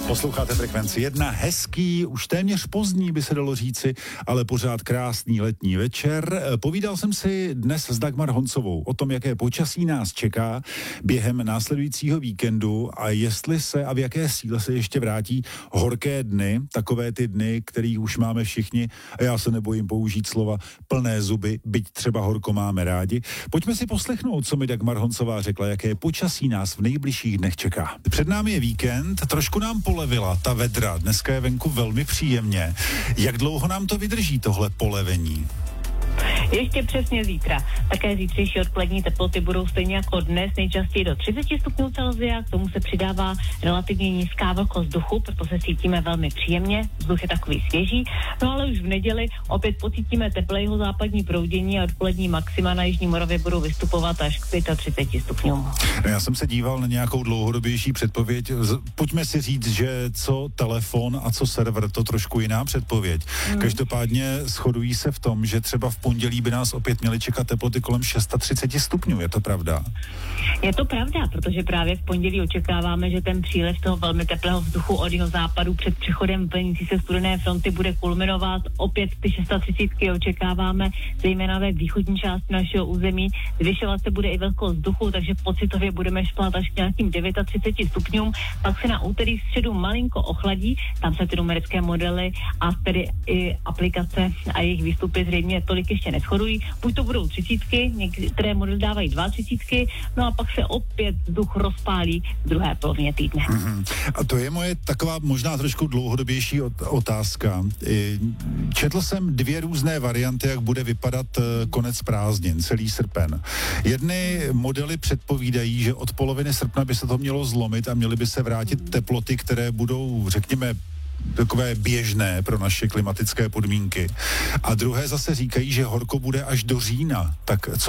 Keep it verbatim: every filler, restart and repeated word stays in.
Posloucháte Frekvenci jedna, hezký, už téměř pozdní by se dalo říci, ale pořád krásný letní večer. Povídal jsem si dnes s Dagmar Honcovou o tom, jaké počasí nás čeká během následujícího víkendu a jestli se a v jaké síle se ještě vrátí horké dny, takové ty dny, kterých už máme všichni, a já se nebojím použít slova plné zuby, byť třeba horko máme rádi. Pojďme si poslechnout, co mi Dagmar Honcová řekla, jaké počasí nás v nejbližších dnech čeká. Před námi je víkend, trošku nám polevila ta vedra, dneska je venku velmi příjemně. Jak dlouho nám to vydrží, tohle polevení? Ještě přesně zítra. Také zítřejší odpolední teploty budou stejně jako dnes nejčastěji do třicet stupňů Celsia, k tomu se přidává relativně nízká vlhkost vzduchu, proto se cítíme velmi příjemně, vzduch je takový svěží, no ale už v neděli opět pocítíme teplé jihozápadní proudění a odpolední maxima na jižní Moravě budou vystupovat až k třicet pět stupňům. No, já jsem se díval na nějakou dlouhodobější předpověď. Pojďme si říct, že co telefon a co server, to trošku jiná předpověď. Hmm. Každopádně shodují se v tom, že třeba v pondělí by nás opět měly čekat teploty kolem třicet šest stupňů, je to pravda? Je to pravda, protože právě v pondělí očekáváme, že ten přílev toho velmi teplého vzduchu od jeho západu před přechodem plnící se studené fronty bude kulminovat. Opět ty třicet šest očekáváme, zejména ve východní části našeho území. Zvyšovat se bude i vlhkost vzduchu, takže pocitově budeme šplat až k nějakým třicet devět stupňům. Pak se na úterý středu malinko ochladí, tam se ty numerické modely a tedy i aplikace a jejich výstupy zřejmě tolik ještě neshodují. Buď to budou třicítky, některé modely dávají dva třicítky, no a pak se opět vzduch rozpálí v druhé polovině týdne. Mm-hmm. A to je moje taková možná trošku dlouhodobější otázka. Četl jsem dvě různé varianty, jak bude vypadat konec prázdnin, celý srpen. Jedny modely předpovídají, že od poloviny srpna by se to mělo zlomit a měly by se vrátit mm. teploty, které budou, řekněme, takové běžné pro naše klimatické podmínky. A druhé zase říkají, že horko bude až do října. Tak co